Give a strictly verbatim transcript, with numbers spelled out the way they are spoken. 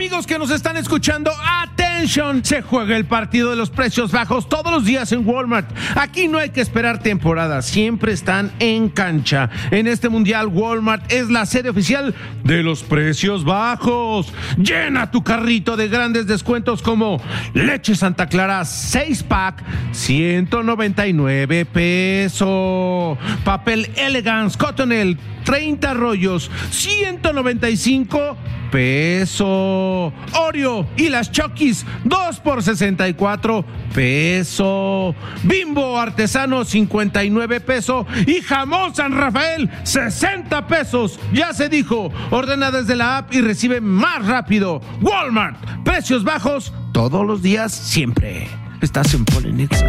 Amigos que nos están escuchando, ¡atención! Se juega el partido de los precios bajos todos los días en Walmart. Aquí no hay que esperar temporada, siempre están en cancha. En este mundial, Walmart es la sede oficial de los precios bajos. Llena tu carrito de grandes descuentos como leche Santa Clara seis pack, ciento noventa y nueve pesos. Papel Elegance Cottonelle, treinta rollos, ciento noventa y cinco pesos. Oreo y las Chokis, dos por sesenta y cuatro pesos. Bimbo Artesano, cincuenta y nueve pesos. Y jamón San Rafael, sesenta pesos. Ya se dijo, ordena desde la app y recibe más rápido. Walmart, precios bajos todos los días, siempre. Estás en Polenexa.